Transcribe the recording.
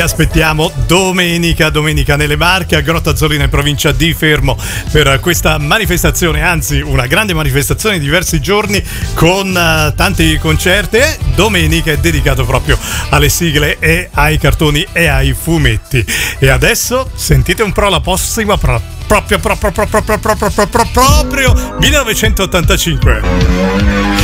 Aspettiamo domenica nelle Marche, a Grotta Azzolina in provincia di Fermo, per questa manifestazione, anzi una grande manifestazione di diversi giorni con tanti concerti. E domenica è dedicato proprio alle sigle e ai cartoni e ai fumetti. E adesso sentite un po' la prossima proprio 1985.